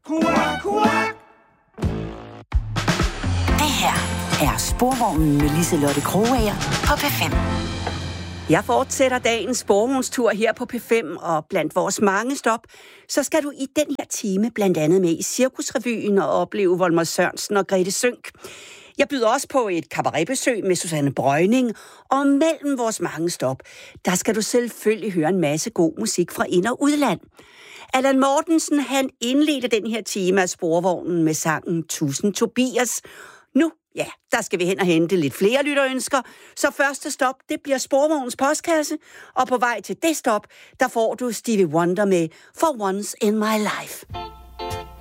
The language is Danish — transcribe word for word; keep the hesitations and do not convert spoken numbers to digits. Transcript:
Quack, quack. Det her er Sporvognen med Liselotte Krogager på P fem. Jeg fortsætter dagens sporvognstur her på P fem, og blandt vores mange stop, så skal du i den her time blandt andet med i Cirkusrevyen og opleve Volmer Sørensen og Grete Sønck. Jeg byder også på et cabaretbesøg med Susanne Breuning, og mellem vores mange stop, der skal du selvfølgelig høre en masse god musik fra ind- og udland. Allan Mortensen, han indledte den her time af Sporvognen med sangen Tusind Tobias. Nu, ja, der skal vi hen og hente lidt flere lytterønsker, så første stop, det bliver Sporvognens postkasse, og på vej til det stop, der får du Stevie Wonder med For Once in My Life.